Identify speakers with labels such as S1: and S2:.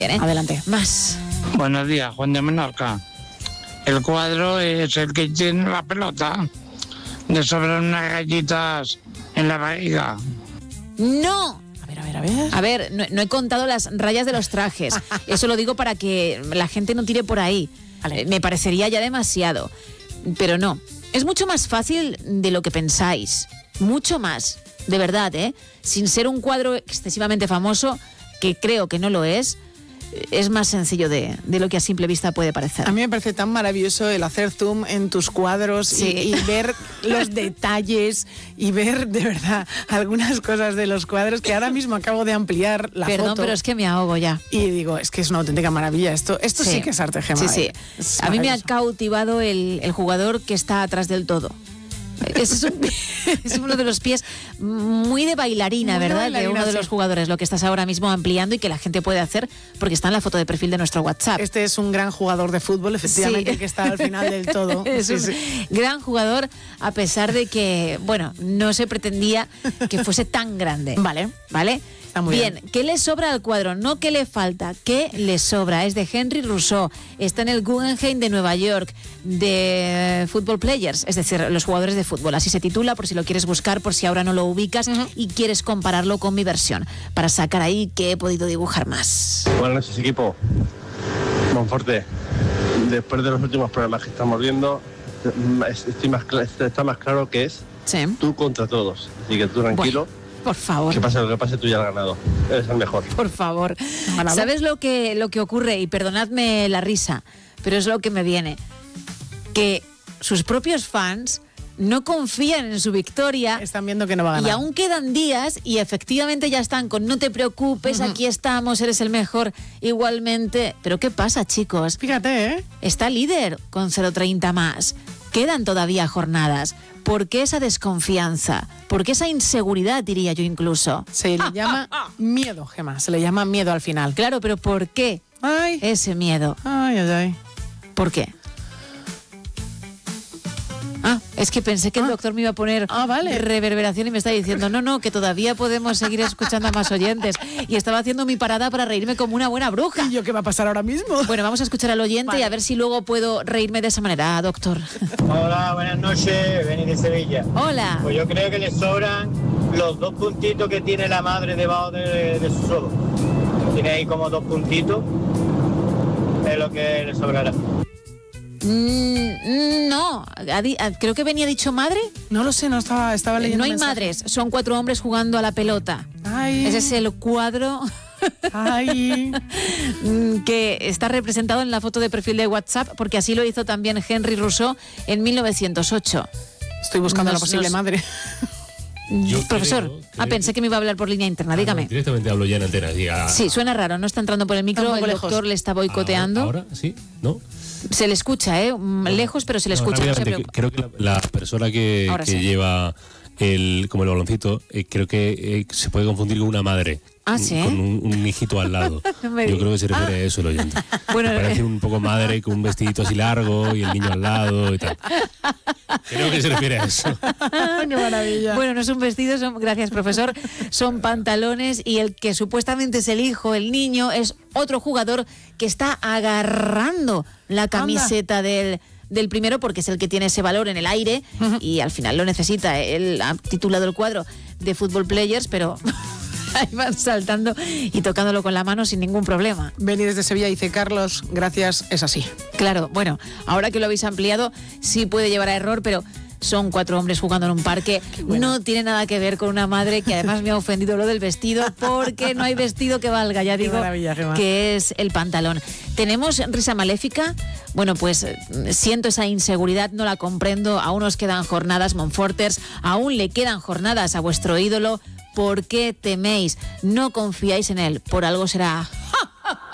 S1: Adelante.
S2: Más.
S3: Buenos días, Juan de Menorca. El cuadro es el que tiene la pelota. Le sobran unas gallitas en la barriga.
S2: ¡No!
S1: A ver.
S2: A ver, no he contado las rayas de los trajes. Eso lo digo para que la gente no tire por ahí.
S1: Vale.
S2: Me parecería ya demasiado. Pero no. Es mucho más fácil de lo que pensáis. Mucho más. De verdad, ¿eh? Sin ser un cuadro excesivamente famoso, que creo que no lo es más sencillo de lo que a simple vista puede parecer.
S1: A mí me parece tan maravilloso el hacer zoom en tus cuadros y ver los detalles y ver de verdad algunas cosas de los cuadros que ahora mismo acabo de ampliar la foto.
S2: Perdón, pero es que me ahogo ya.
S1: Y digo, es que es una auténtica maravilla. Esto sí que es arte, Gemma.
S2: Sí. A mí me ha cautivado el jugador que está atrás del todo. Es uno de los pies muy de bailarina,
S1: muy
S2: ¿verdad?
S1: De
S2: uno de los jugadores, lo que estás ahora mismo ampliando y que la gente puede hacer porque está en la foto de perfil de nuestro WhatsApp.
S1: Este es un gran jugador de fútbol, efectivamente, que está al final del todo.
S2: Es un gran jugador, a pesar de que, bueno, no se pretendía que fuese tan grande.
S1: Vale. Está muy bien.
S2: ¿Qué le sobra al cuadro? No qué le falta, ¿qué le sobra? Es de Henry Rousseau, está en el Guggenheim de Nueva York, de Football Players, es decir, los jugadores de fútbol. Así se titula, por si lo quieres buscar, por si ahora no lo ubicas y quieres compararlo con mi versión, para sacar ahí qué he podido dibujar más.
S4: Buenas noches, equipo. Monforte, después de los últimos programas que estamos viendo, está más claro que es tú contra todos. Así que tú tranquilo.
S2: Bueno. Por favor.
S4: Que pase lo que pase, tú ya has ganado. Eres el mejor.
S2: Por favor. ¿Sabes lo que ocurre? Y perdonadme la risa, pero es lo que me viene. Que sus propios fans no confían en su victoria.
S1: Están viendo que no va a ganar.
S2: Y aún quedan días y efectivamente ya están con no te preocupes, aquí estamos, eres el mejor igualmente. Pero ¿qué pasa, chicos?
S1: Fíjate, ¿eh?
S2: Está líder con 0,30 más. Quedan todavía jornadas. ¿Por qué esa desconfianza? ¿Por qué esa inseguridad, diría yo incluso?
S1: Se le llama miedo, Gemma. Se le llama miedo al final.
S2: Claro, pero ¿por qué ese miedo?
S1: Ay.
S2: ¿Por qué? Es que pensé que el doctor me iba a poner reverberación y me está diciendo, no, que todavía podemos seguir escuchando a más oyentes. Y estaba haciendo mi parada para reírme como una buena bruja.
S1: ¿Y yo qué va a pasar ahora mismo?
S2: Bueno, vamos a escuchar al oyente y a ver si luego puedo reírme de esa manera, doctor.
S5: Hola, buenas noches, Beni de Sevilla.
S2: Hola.
S5: Pues yo creo que le sobran los 2 puntitos que tiene la madre debajo de su sodo. Tiene ahí como 2 puntitos, es lo que le sobrará.
S2: No, creo que venía dicho madre.
S1: No lo sé, no estaba leyendo.
S2: No hay madres, son 4 hombres jugando a la pelota. Ese es el cuadro que está representado en la foto de perfil de WhatsApp, porque así lo hizo también Henry Rousseau en 1908.
S1: Estoy buscando la posible madre.
S2: Profesor, pensé que me iba a hablar por línea interna, dígame.
S6: Directamente hablo ya en antena.
S2: Sí, suena raro, no está entrando por el micro, el doctor le está boicoteando.
S6: ¿Ahora? ¿Sí? ¿No?
S2: Se le escucha, lejos, pero se le escucha.
S6: Creo que la persona que lleva como el baloncito, creo que se puede confundir con una madre.
S2: ¿Sí?
S6: Con un hijito al lado. Yo creo que se refiere a eso el oyente.
S2: Bueno,
S6: parece un poco madre con un vestidito así largo y el niño al lado y tal. Creo que se refiere a eso.
S1: ¡Qué maravilla!
S2: Bueno, no es un vestido, gracias, profesor, son pantalones, y el que supuestamente es el hijo, el niño, es otro jugador que está agarrando la camiseta del primero, porque es el que tiene ese valor en el aire y al final lo necesita. Él ha titulado el cuadro de Football Players, pero ahí van saltando y tocándolo con la mano sin ningún problema.
S1: Beni desde Sevilla dice, Carlos, gracias, es así.
S2: Claro, bueno, ahora que lo habéis ampliado, sí puede llevar a error, pero son 4 hombres jugando en un parque. Bueno. No tiene nada que ver con una madre, que además me ha ofendido lo del vestido, porque no hay vestido que valga, ya digo, que es el pantalón. ¿Tenemos risa maléfica? Bueno, pues siento esa inseguridad, no la comprendo. Aún os quedan jornadas, Monforters, aún le quedan jornadas a vuestro ídolo. ¿Por qué teméis? No confiáis en él, por algo será. ¡Ja!